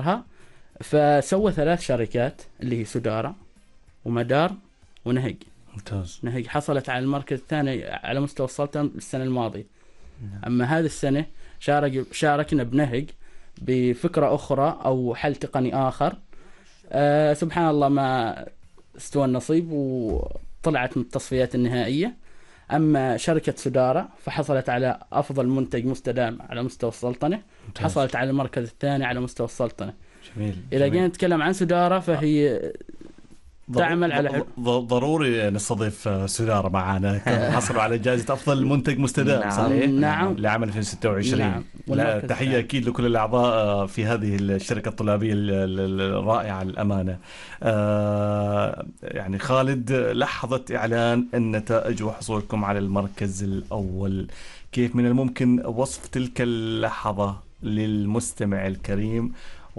اختارها، فسوى 3 شركات اللي هي سودارة ومدار ونهج. ممتاز. نهج حصلت على المركز الثاني على مستوى السلطنة السنة الماضية. أما هذه السنة شاركنا بنهج بفكرة أخرى أو حل تقني آخر. سبحان الله ما استوى النصيب وطلعت من التصفيات النهائية. أما شركة سودارة فحصلت على أفضل منتج مستدام على مستوى السلطنة. ممتاز. حصلت على المركز الثاني على مستوى السلطنة. جميل. إذا جينا نتكلم عن سودارة فهي تعمل على ضروري نستضيف سودارة معنا، حصلوا على جائزة أفضل منتج مستدام. صحيح. نعم. لعام 2026. نعم. لا تحية أكيد لكل الأعضاء في هذه الشركة الطلابية الرائعة الأمانة. يعني خالد، لحظة إعلان النتائج وحصولكم على المركز الأول، كيف من الممكن وصف تلك اللحظة للمستمع الكريم؟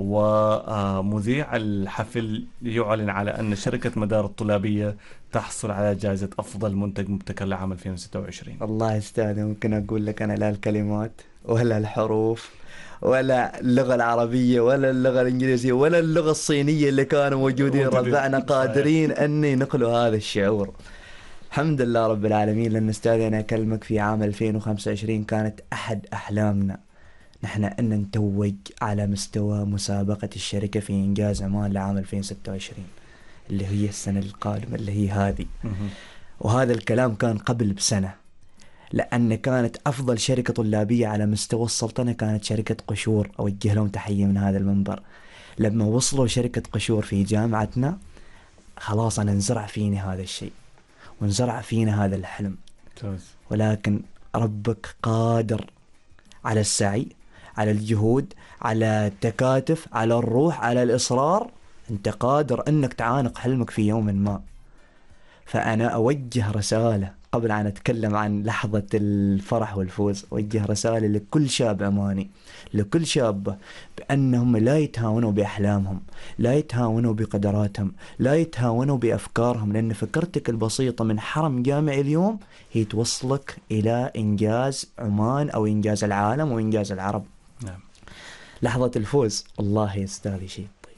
ومذيع الحفل يعلن على أن شركة مدار الطلابية تحصل على جائزة أفضل منتج مبتكر لعام 2026. الله أستاذ، ممكن أقول لك أنا لا الكلمات ولا الحروف ولا اللغة العربية ولا اللغة الإنجليزية ولا اللغة الصينية اللي كانوا موجودين ربعنا قادرين أن ينقلوا هذا الشعور. الحمد لله رب العالمين. لأن أستاذ أنا أكلمك في عام 2025 كانت أحد أحلامنا نحن أن نتوج على مستوى مسابقة الشركة في إنجاز عمان لعام 2026 اللي هي السنة القادمة اللي هي هذه. وهذا الكلام كان قبل بسنة، لأن كانت أفضل شركة طلابية على مستوى السلطنة كانت شركة قشور. أوجه لهم تحية من هذا المنبر. لما وصلوا شركة قشور في جامعتنا خلاص أنا انزرع فيني هذا الشيء وانزرع فينا هذا الحلم. ولكن ربك قادر على السعي، على الجهود، على التكاتف، على الروح، على الإصرار. أنت قادر أنك تعانق حلمك في يوم ما. فأنا أوجه رسالة قبل أن أتكلم عن لحظة الفرح والفوز، أوجه رسالة لكل شاب عماني، لكل شابة، بأنهم لا يتهاونوا بأحلامهم، لا يتهاونوا بقدراتهم، لا يتهاونوا بأفكارهم. لأن فكرتك البسيطة من حرم جامعي اليوم هي توصلك إلى إنجاز عمان أو إنجاز العالم وإنجاز العرب. نعم. لحظة الفوز والله يا أستاذي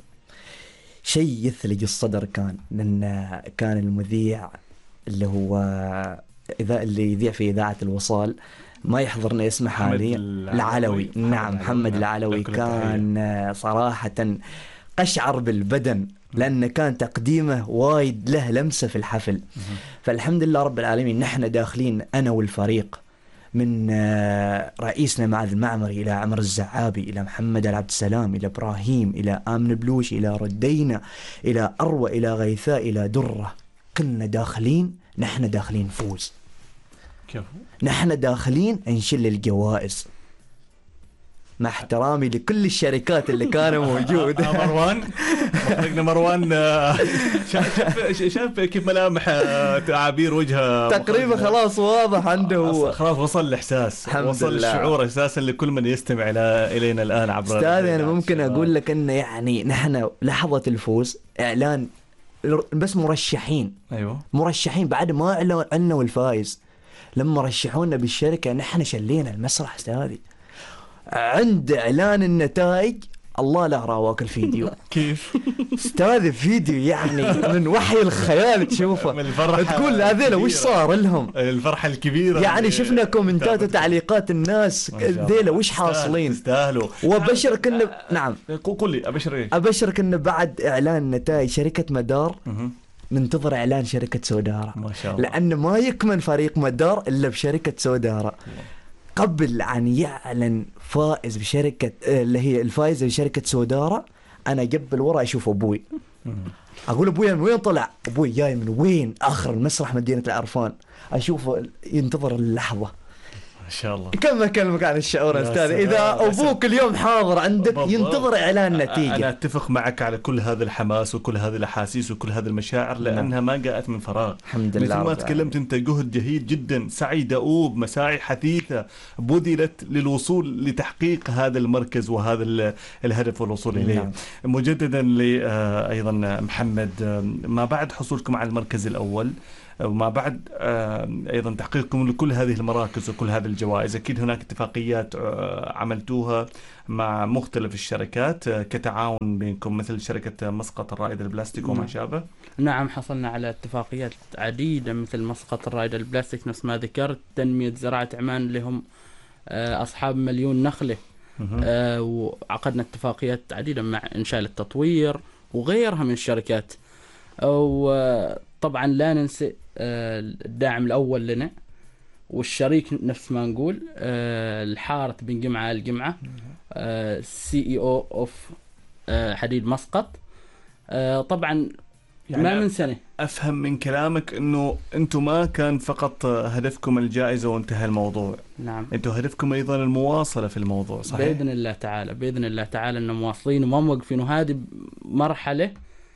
شيء يثلج الصدر. لأن كان المذيع اللي هو اللي يذيع في إذاعة الوصال ما يحضرنا اسمه حاليا، العلوي. نعم، محمد العلوي. كان صراحة قشعر بالبدن لأن كان تقديمه وايد له لمسة في الحفل. فالحمد لله رب العالمين نحن داخلين أنا والفريق من رئيسنا معاذ المعمري إلى عمر الزعابي إلى محمد العبد السلام إلى إبراهيم إلى آمن بلوش إلى ردينا إلى أروى إلى غيثاء إلى درة. كلنا داخلين، نحن داخلين فوز. كيف؟ نحن داخلين نشل الجوائز، مع احترامي لكل الشركات اللي كانوا موجودة. مروان مروان شاف كيف ملامح تعابير وجهه تقريبا خلاص واضح عنده، خلاص وصل الإحساس، وصل الشعور أساسا لكل من يستمع إلينا الآن عبر. أستاذ أنا ممكن أقول لك أن يعني نحن لحظة الفوز إعلان بس مرشحين. أيوة. مرشحين بعد ما أعلنوا عنه الفائز. لما رشحونا بالشركة نحن شلينا المسرح أستاذي. عند إعلان النتائج الله لا رواك الفيديو. كيف استاذ فيديو يعني من وحي الخيال تشوفه من الفرحة، تقول هذيلا وش صار لهم، الفرحة الكبيرة يعني شفنا كومنتات وتعليقات الناس ذيلا وش حاصلين. تستاهلوا. وابشرك انه نعم قول لي ابشرك انه بعد اعلان نتائج شركة مدار ننتظر اعلان شركة سودارة. ما شاء الله. لان ما يكمن فريق مدار الا بشركة سودارة. قبل أن يعلن فائز بشركة اللي هي الفائزة بشركة سودارة أنا قبل ورا أشوف أبوي، أقول أبوي من وين طلع؟ أبوي جاي من وين؟ آخر المسرح مدينة العرفان. أشوفه ينتظر اللحظة. ما شاء الله. كم أكلمك عن الشعور أستاذ. إذا أبوك اليوم حاضر عندك ينتظر إعلان نتيجة. أنا أتفق معك على كل هذا الحماس وكل هذه الأحاسيس وكل هذه المشاعر لأنها ما جاءت من فراغ. الحمد لله. مثل ما تكلمت أنت جهد جهيد جدا، سعي دؤوب، مساعي حثيثة بذلت للوصول لتحقيق هذا المركز وهذا الهدف والوصول إليه. مجددا أيضا محمد، ما بعد حصولكم على المركز الأول وما بعد أيضا تحقيقكم لكل هذه المراكز وكل هذه الجوائز، أكيد هناك اتفاقيات عملتوها مع مختلف الشركات كتعاون بينكم، مثل شركة مسقط الرائدة للبلاستيك وما شابه. نعم، حصلنا على اتفاقيات عديدة مثل مسقط الرائدة للبلاستيك نفس ما ذكرت، تنمية زراعة عمان اللي هم أصحاب 1,000,000 نخلة، وعقدنا اتفاقيات عديدة مع إنشاء التطوير وغيرها من الشركات. وطبعا لا ننسى الداعم الأول لنا والشريك نفس ما نقول الحارة بن جمعة الجمعة، CEO of حديد مسقط. طبعا يعني ما من سنة أفهم من كلامك أنه أنتم ما كان فقط هدفكم الجائزة وانتهى الموضوع. نعم، أنتم هدفكم أيضا المواصلة في الموضوع، صحيح؟ بإذن الله تعالى، بإذن الله تعالى أنه مواصلين وما موقفين، وهذه مرحلة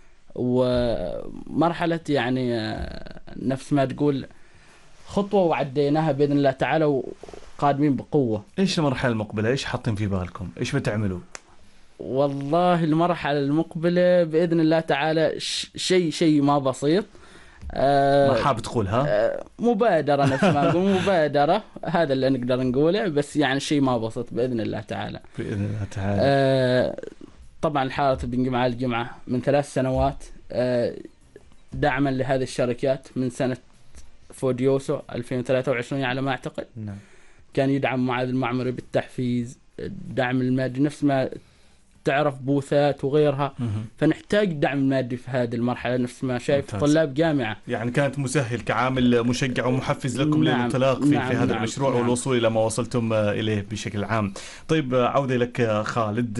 ومرحلة يعني نفس ما تقول خطوة وعديناها بإذن الله تعالى وقادمين بقوة. إيش المرحلة المقبلة؟ إيش حاطين في بالكم؟ إيش بتعملوا؟ والله المقبلة بإذن الله تعالى شيء ما بسيط. ما حاب تقولها؟ مبادرة نفس ما نقول، مبادرة، هذا اللي نقدر نقوله، بس يعني شيء ما بسيط بإذن الله تعالى. بإذن الله تعالى. طبعا الحارة بن جمعة الجمعة من 3 سنوات دعما لهذه الشركات من سنة فوديوسو 2023 على ما أعتقد. نعم. كان يدعم معاذ المعمري بالتحفيز، الدعم المادي، نفس ما تعرف بوثات وغيرها. فنحتاج دعم مادي في هذه المرحلة، نفس ما شايف طلاب جامعة. يعني كانت مسهل كعامل مشجع ومحفز لكم للانطلاق في هذا المشروع والوصول إلى ما وصلتم إليه بشكل عام. طيب عودة لك خالد،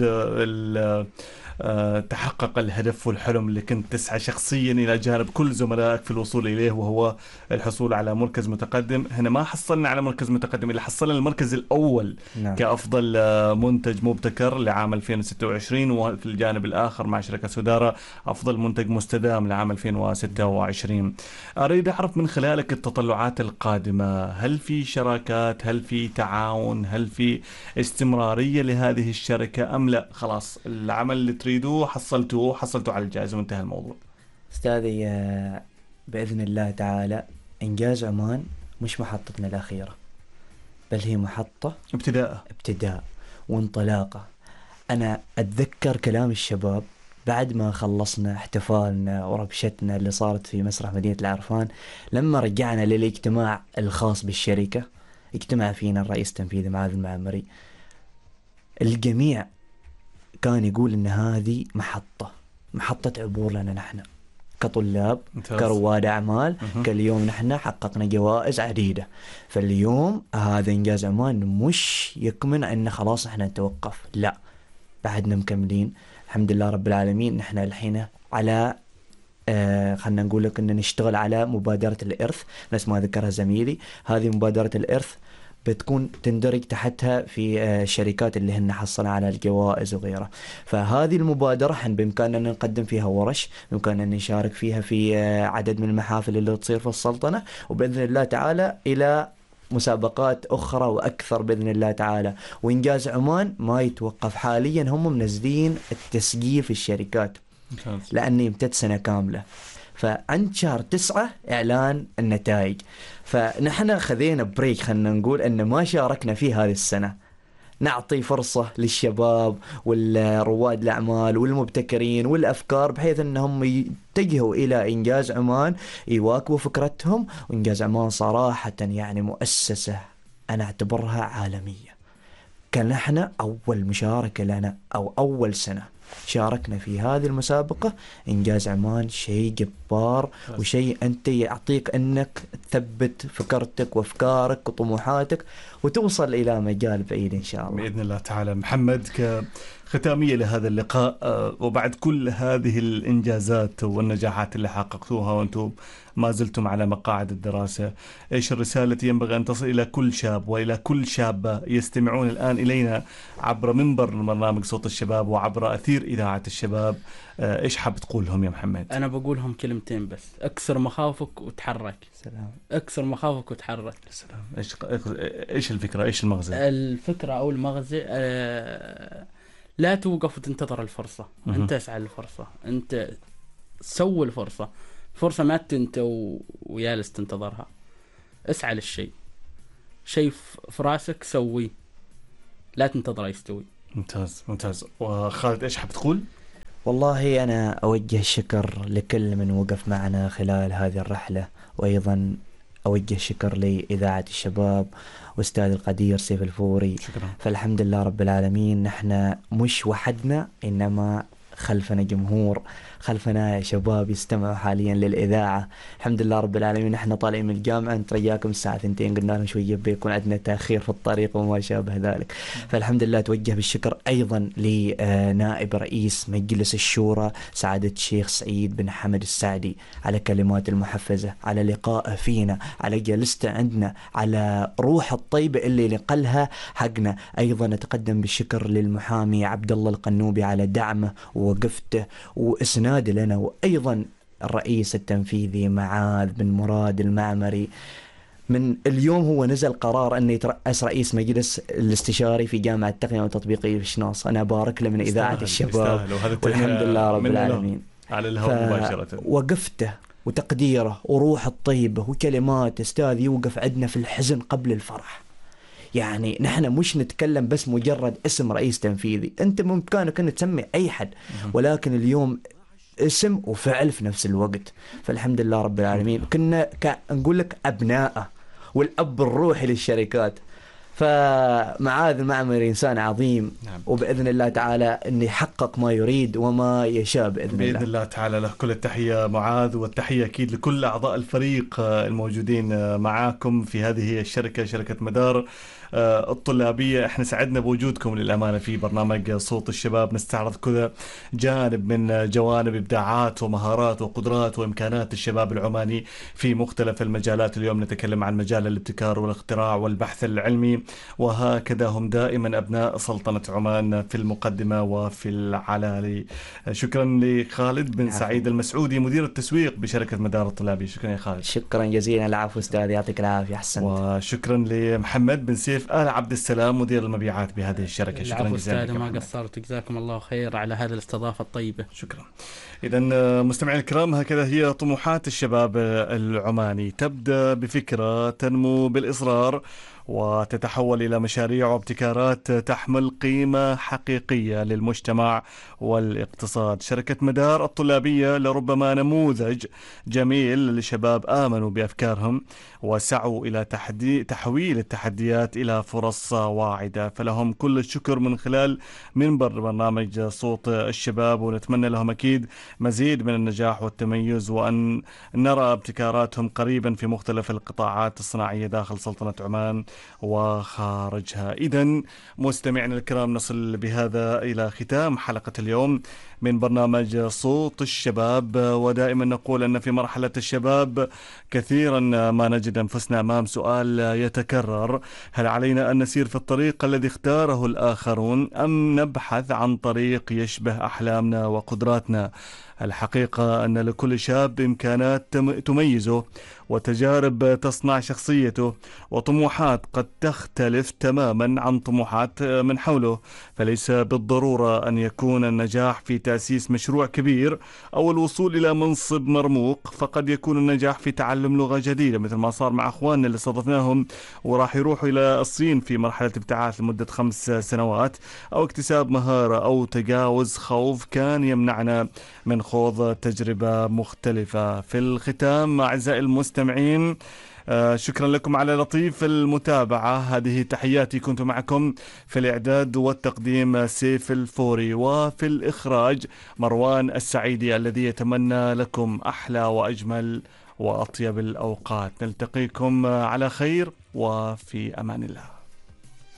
تحقق الهدف والحلم اللي كنت تسعى شخصيا إلى جانب كل زملائك في الوصول إليه، وهو الحصول على مركز متقدم. هنا ما حصلنا على مركز متقدم، اللي حصلنا المركز الأول. نعم. كأفضل منتج مبتكر لعام 2026، وفي الجانب الآخر مع شركة سودارا أفضل منتج مستدام لعام 2026. أريد أعرف من خلالك التطلعات القادمة، هل في شراكات، هل في تعاون، هل في استمرارية لهذه الشركة أم لا خلاص العمل اللي تريدوه حصلتوا على الجائزة وانتهى الموضوع؟ أستاذي بإذن الله تعالى إنجاز عمان مش محطتنا الأخيرة، بل هي محطة ابتداء وانطلاقة. أنا أتذكر كلام الشباب بعد ما خلصنا احتفالنا وربشتنا اللي صارت في مسرح مدينة العرفان، لما رجعنا للاجتماع الخاص بالشركة، اجتمع فينا الرئيس التنفيذي معاذ المعمري، الجميع كان يقول إن هذه محطة عبور لنا نحن كطلاب، كرواد أعمال. كاليوم نحن حققنا جوائز عديدة، فاليوم هذا إنجاز عمان مش يكمن أن خلاص احنا نتوقف، لا، بعدنا مكملين الحمد لله رب العالمين. نحن الحين على خلنا نقول لك أن نشتغل على مبادرة الإرث، نفس ما ذكرها زميلي. هذه مبادرة الإرث بتكون تندرج تحتها في الشركات اللي هن حصلنا على الجوائز وغيرها. فهذه المبادرة بإمكاننا أن نقدم فيها ورش، بإمكاننا أن نشارك فيها في عدد من المحافل اللي تصير في السلطنة، وبإذن الله تعالى إلى مسابقات أخرى وأكثر بإذن الله تعالى. وإنجاز عمان ما يتوقف حاليا، هم منزلين التسجيل في الشركات لأنه يمتد سنة كاملة، فعند شهر 9 إعلان النتائج. فنحن خذينا بريك، خلنا نقول أن ما شاركنا في هذه السنة، نعطي فرصة للشباب والرواد الأعمال والمبتكرين والأفكار بحيث أنهم يتجهوا إلى إنجاز عمان، يواكبوا فكرتهم. وإنجاز عمان صراحة يعني مؤسسة أنا أعتبرها عالمية. كان نحن أول مشاركة لنا أو أول سنة شاركنا في هذه المسابقة. إنجاز عمان شيء جبار، وشيء أنت يعطيك أنك تثبت فكرتك وأفكارك وطموحاتك وتوصل إلى مجال بعيد إن شاء الله بإذن الله تعالى. محمد، كختامية لهذا اللقاء وبعد كل هذه الإنجازات والنجاحات اللي حققتوها وأنتم ما زلتم على مقاعد الدراسة، إيش الرسالة التي ينبغي أن تصل إلى كل شاب وإلى كل شابة يستمعون الآن إلينا عبر منبر برنامج صوت الشباب وعبر أثير إذاعة الشباب؟ إيش حاب تقول لهم يا محمد؟ أنا بقول لهم كلمتين بس: أكسر مخاوفك وتحرك. سلام. أكسر مخاوفك وتحرك. سلام. إيش الفكرة؟ إيش المغزى؟ الفكرة أو المغزى لا توقف وتنتظر الفرصة، أنت اسعى للفرصة، أنت سوي الفرصة. فرصة ما انت ويالس تنتظرها. اسعى للشيء، شيء في راسك سويه، لا تنتظره يستوي. ممتاز ممتاز. وخالد ايش حاب تقول؟ والله أنا أوجه الشكر لكل من وقف معنا خلال هذه الرحلة، وأيضا أوجه شكر لإذاعة الشباب وأستاذ القدير سيف الفوري. شكرا. فالحمد لله رب العالمين، نحن مش وحدنا، إنما خلفنا جمهور، خلفنا شباب يستمعوا حاليا للإذاعة. الحمد لله رب العالمين. نحن طالعين من الجامعة نترجاكم الساعة 2، قلنا لهم شوية بيكون عندنا تأخير في الطريق وما شابه ذلك. فالحمد لله. توجه بالشكر أيضا لنائب رئيس مجلس الشورى سعادة الشيخ سعيد بن حمد السعدي على كلمات المحفزة، على لقائه فينا، على جلسته عندنا، على روح الطيبة اللي نقلها حقنا. أيضا نتقدم بالشكر للمحامي عبد الله القنوبي على دعمه ووقفته وإسناده لنا، وأيضا الرئيس التنفيذي معاذ بن مراد المعمري. من اليوم هو نزل قرار أن يترأس رئيس مجلس الاستشاري في جامعة التقنية والتطبيقية في شناص. أنا أبارك له من إذاعة الشباب، والحمد لله رب العالمين على الهواء مباشرة. وقفته وتقديره وروح الطيبة وكلمات أستاذ يوقف عندنا في الحزن قبل الفرح. يعني نحن مش نتكلم بس مجرد اسم رئيس تنفيذي، أنت بإمكانك أن تسمي أي حد، ولكن اليوم اسم وفعل في نفس الوقت. فالحمد لله رب العالمين. كنا نقول لك أبناءه والأب الروحي للشركات. فمعاذ المعمري إنسان عظيم، نعم. وبإذن الله تعالى أن يحقق ما يريد وما يشاء بإذن الله تعالى. له كل التحية معاذ، والتحية أكيد لكل أعضاء الفريق الموجودين معاكم في هذه الشركة، شركة مدار الطلابية. احنا سعدنا بوجودكم للأمانة في برنامج صوت الشباب، نستعرض كذا جانب من جوانب إبداعات ومهارات وقدرات وإمكانات الشباب العماني في مختلف المجالات. اليوم نتكلم عن مجال الابتكار والاختراع والبحث العلمي، وهكذا هم دائما أبناء سلطنة عمان في المقدمة وفي العلالي. شكرا لخالد بن سعيد المسعودي مدير التسويق بشركة مدار الطلابي. شكرا يا خالد. شكرا جزيلا. العفو أستاذ، يعطيك العافية. أحسنت. وشكرا لمحمد بن سيف آل عبد السلام مدير المبيعات بهذه الشركة. شكرا جزيلا. ما قصرت، جزاكم الله خير على هذه الاستضافة الطيبة. شكرا. إذن مستمعي الكرام، هكذا هي طموحات الشباب العماني، تبدأ بفكرة تنمو بالإصرار وتتحول إلى مشاريع وابتكارات تحمل قيمة حقيقية للمجتمع والاقتصاد. شركة مدار الطلابية لربما نموذج جميل لشباب آمنوا بأفكارهم وسعوا إلى تحويل التحديات إلى فرص واعدة. فلهم كل الشكر من خلال منبر برنامج صوت الشباب، ونتمنى لهم أكيد مزيد من النجاح والتميز، وأن نرى ابتكاراتهم قريبا في مختلف القطاعات الصناعية داخل سلطنة عمان وخارجها. إذن مستمعينا الكرام، نصل بهذا إلى ختام حلقة اليوم من برنامج صوت الشباب. ودائما نقول أن في مرحلة الشباب كثيرا ما نجد أنفسنا أمام سؤال يتكرر: هل علينا أن نسير في الطريق الذي اختاره الآخرون، أم نبحث عن طريق يشبه أحلامنا وقدراتنا؟ الحقيقة أن لكل شاب إمكانات تميزه، وتجارب تصنع شخصيته، وطموحات قد تختلف تماما عن طموحات من حوله. فليس بالضرورة أن يكون النجاح في تأسيس مشروع كبير أو الوصول إلى منصب مرموق، فقد يكون النجاح في تعلم لغة جديدة مثل ما صار مع أخواننا اللي استضفناهم وراح يروحوا إلى الصين في مرحلة ابتعاث لمدة 5 سنوات، أو اكتساب مهارة، أو تجاوز خوف كان يمنعنا من خوض تجربة مختلفة. في الختام أعزائي المستمعين، شكرا لكم على لطيف المتابعة. هذه تحياتي، كنت معكم في الإعداد والتقديم سيف الفوري، وفي الإخراج مروان السعيدي، الذي يتمنى لكم أحلى وأجمل وأطيب الأوقات. نلتقيكم على خير وفي أمان الله.